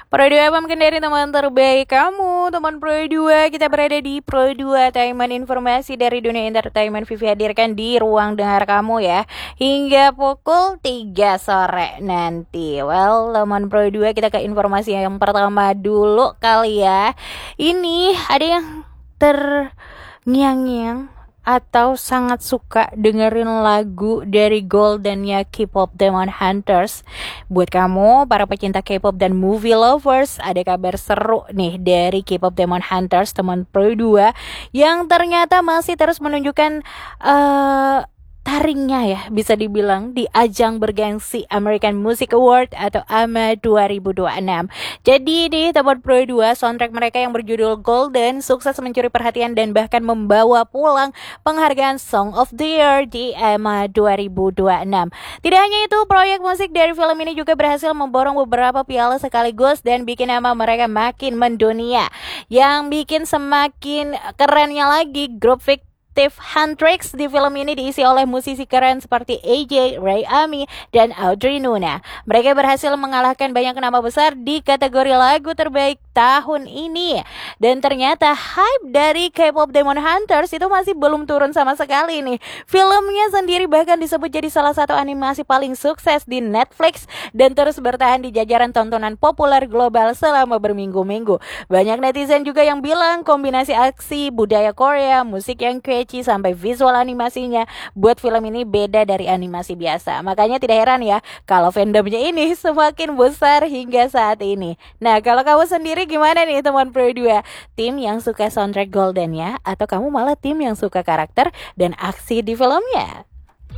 Pro 2 mungkin dari teman terbaik kamu, teman Pro 2. Kita berada di Pro 2, Taiman informasi dari dunia entertainment Vivi hadirkan di ruang dengar kamu ya. Hingga pukul 3 sore nanti. Well, teman Pro 2, kita ke informasi yang pertama dulu kali ya. Ini ada yang terngiang-ngiang atau sangat suka dengerin lagu dari Goldennya K-pop Demon Hunters. Buat kamu para pecinta K-pop dan movie lovers, ada kabar seru nih dari K-pop Demon Hunters teman Pro 2 yang ternyata masih terus menunjukkan taringnya ya, bisa dibilang di ajang bergengsi American Music Award atau AMA 2026. Jadi di teman Pro 2, soundtrack mereka yang berjudul Golden sukses mencuri perhatian dan bahkan membawa pulang penghargaan Song of the Year di AMA 2026. Tidak hanya itu, proyek musik dari film ini juga berhasil memborong beberapa piala sekaligus dan bikin nama mereka makin mendunia. Yang bikin semakin kerennya lagi, grup Huntrix di film ini diisi oleh musisi keren seperti AJ, Ray Ami, dan Audrey Nuna. Mereka berhasil mengalahkan banyak nama besar di kategori lagu terbaik tahun ini. Dan ternyata hype dari K-pop Demon Hunters itu masih belum turun sama sekali nih. Filmnya sendiri bahkan disebut jadi salah satu animasi paling sukses di Netflix dan terus bertahan di jajaran tontonan populer global selama berminggu-minggu. Banyak netizen juga yang bilang kombinasi aksi, budaya Korea, musik yang catchy, sampai visual animasinya buat film ini beda dari animasi biasa. Makanya tidak heran ya kalau fandomnya ini semakin besar hingga saat ini. Nah, kalau kamu sendiri gimana nih teman Pro 2? Tim yang suka soundtrack Golden ya? Atau kamu malah tim yang suka karakter dan aksi di filmnya?